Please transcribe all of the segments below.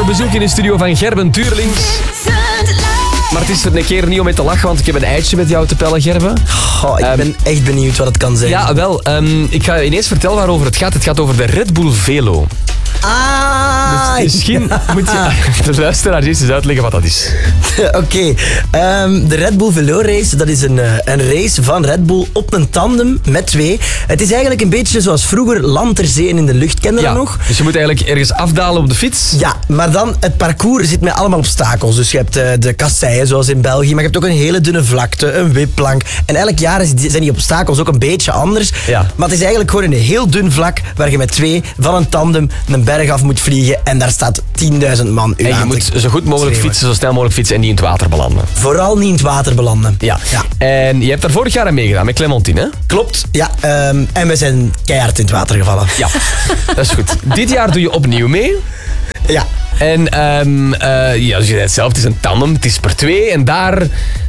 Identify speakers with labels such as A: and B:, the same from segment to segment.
A: bezoek in de studio van Gerben Tuurlings. Maar het is er een keer niet om mee te lachen, want ik heb een eitje met jou te pellen, Gerben.
B: Oh, ik ben echt benieuwd wat het kan zijn.
A: Ja, wel. Ik ga ineens vertellen waarover het gaat. Het gaat over de Red Bull Velo.
B: Ah!
A: Misschien moet je de luisteraar eerst eens uitleggen wat dat is.
B: Oké. De Red Bull Velo Race, dat is een race van Red Bull op een tandem met 2. Het is eigenlijk een beetje zoals vroeger land ter zee en in de lucht. Ken je dat nog?
A: Dus je moet eigenlijk ergens afdalen op de fiets.
B: Ja, maar dan het parcours zit met allemaal obstakels. Dus je hebt de kasseien zoals in België, maar je hebt ook een hele dunne vlakte, een wipplank. En elk jaar zijn die obstakels ook een beetje anders.
A: Ja.
B: Maar het is eigenlijk gewoon een heel dun vlak waar je met 2 van een tandem een berg af moet vliegen en daar staat 10.000 man u
A: En je
B: aan
A: moet
B: te
A: zo goed mogelijk
B: schreeuwen.
A: fietsen, zo snel mogelijk fietsen en niet in het water belanden.
B: Vooral niet in het water belanden.
A: Ja. En je hebt daar vorig jaar aan meegedaan met Clementine, hè?
B: Klopt, ja. En we zijn keihard in het water gevallen.
A: Ja, dat is goed. Dit jaar doe je opnieuw mee.
B: Ja.
A: En ja, je zei het zelf, het is een tandem, het is per 2 en daar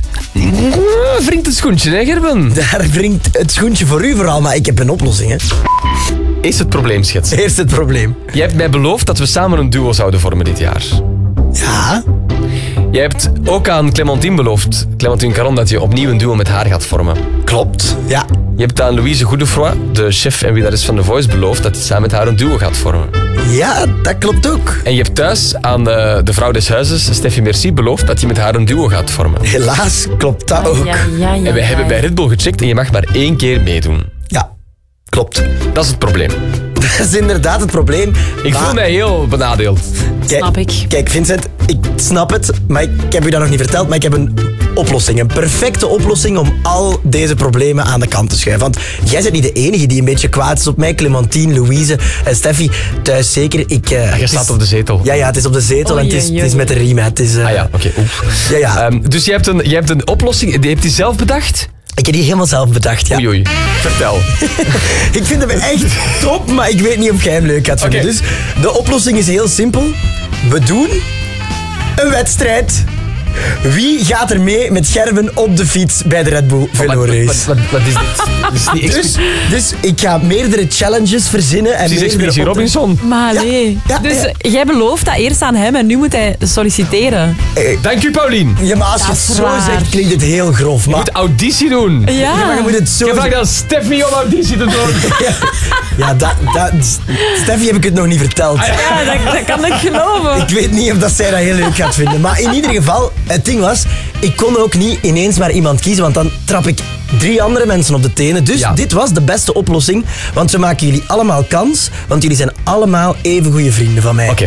A: wringt het schoentje, hè Gerben?
B: Daar wringt het schoentje voor u vooral, maar ik heb een oplossing, hè.
A: Is het probleem, schets.
B: Eerst het probleem.
A: Jij hebt mij beloofd dat we samen een duo zouden vormen dit jaar.
B: Ja.
A: Jij hebt ook aan Clementine beloofd, Clementine Caron, dat je opnieuw een duo met haar gaat vormen.
B: Klopt. Ja.
A: Je hebt aan Louise Godefroy, de chef en winnares van The Voice, beloofd dat je samen met haar een duo gaat vormen.
B: Ja, dat klopt ook.
A: En je hebt thuis aan de vrouw des huizes, Steffi Merci, beloofd dat je met haar een duo gaat vormen.
B: Helaas klopt dat ook.
C: Ja.
A: En wij hebben bij Red Bull gecheckt en je mag maar 1 keer meedoen.
B: Ja, klopt.
A: Dat is het probleem.
B: Dat is inderdaad het probleem.
A: Ik voel mij heel benadeeld.
C: Snap ik.
B: Kijk, Vincent, ik snap het, maar ik heb u dat nog niet verteld, maar ik heb een oplossing. Een perfecte oplossing om al deze problemen aan de kant te schuiven. Want jij bent niet de enige die een beetje kwaad is op mij. Clementine, Louise en Steffi thuis zeker.
A: Je staat op de zetel.
B: Ja, het is op de zetel en het is met de riem. Hè. Het is,
A: Ah ja, oké.
B: Ja.
A: Dus je hebt een oplossing, die hebt je zelf bedacht?
B: Ik heb die helemaal zelf bedacht, ja.
A: Oei. Vertel.
B: Ik vind hem echt top, maar ik weet niet of jij hem leuk gaat vinden.
A: Oké.
B: Dus de oplossing is heel simpel. We doen een wedstrijd. Wie gaat er mee met Gerben op de fiets bij de Red Bull Velo Race?
A: Wat is dit? Dit is niet
B: Dus ik ga meerdere challenges verzinnen. En
A: Precies, Expeditie Robinson.
C: Maar nee.
B: Ja,
C: Dus
B: ja.
C: jij belooft dat eerst aan hem en nu moet hij solliciteren.
A: Dank u, Paulien.
B: Ja, maar als je
C: Dat
B: het
C: is
B: zo
C: raar.
B: zegt, klinkt het heel grof.
A: Je
B: Maar,
A: moet auditie doen.
C: Ja.
B: ja, maar je moet het zo
A: Ik vraag
B: zeggen.
A: dan Steffi om auditie te doen.
B: Ja, Steffi heb ik het nog niet verteld.
C: Ja, dat kan ik geloven.
B: Ik weet niet of dat zij dat heel leuk gaat vinden. Maar in ieder geval, het ding was, ik kon ook niet ineens maar iemand kiezen, want dan trap ik 3 andere mensen op de tenen. Dus
A: Ja.
B: dit was de beste oplossing, want we maken jullie allemaal kans, want jullie zijn allemaal even goede vrienden van mij.
A: Oké.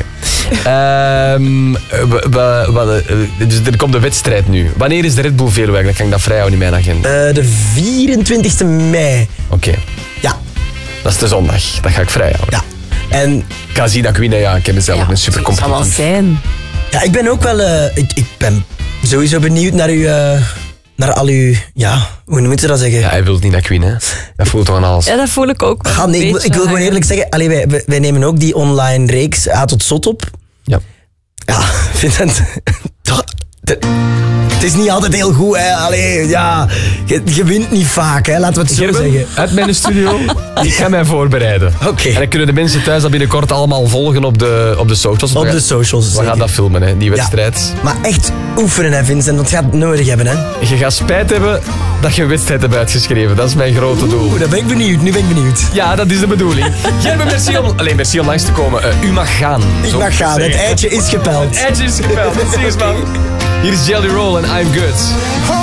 A: Dus er komt de wedstrijd nu. Wanneer is de Red Bull Velo eigenlijk? Dan kan ik dat vrijhouden in mijn agenda.
B: De 24e mei.
A: Oké.
B: Ja,
A: Dat is de zondag. Dat ga ik vrijhouden.
B: ja. En
A: Ik ga zien dat ik win. Ja, ik heb mezelf ook een super
C: Het zal wel
A: competitief.
C: zijn.
B: ja, ik ben ook wel... ik ben sowieso benieuwd naar uw... naar al uw... Ja, hoe moet je dat zeggen?
A: Ja, hij wil niet dat ik win, hè. Dat voelt toch aan alles.
C: Ja, dat voel ik ook wel.
B: Ah, nee, ik wil gewoon eerlijk zeggen, allee, wij nemen ook die online reeks A tot Zot op.
A: Ja.
B: Ja, Vincent, toch, het is niet altijd heel goed, hè. Allee, ja, je wint niet vaak, hè. Laten we het zo
A: Gerben,
B: zeggen.
A: uit mijn studio. Ik ga mij voorbereiden.
B: Oké.
A: En dan kunnen de mensen thuis dat binnenkort allemaal volgen op de socials.
B: Op de socials.
A: We
B: zeker.
A: gaan dat filmen, hè, die wedstrijd.
B: Maar echt oefenen, hè, Vincent, want je gaat het nodig hebben, hè.
A: Je gaat spijt hebben dat je een wedstrijd hebt uitgeschreven. Dat is mijn grote doel.
B: Oeh, dan ben ik benieuwd. Nu ben ik benieuwd.
A: Ja, dat is de bedoeling. Gerben, merci om langs te komen. U mag gaan.
B: Ik
A: Zo
B: mag gaan. Het
A: zeggen.
B: eitje is gepeld.
A: Het eitje is gepeld. Serieus, man. Hier is Jelly Roll en I'm Good.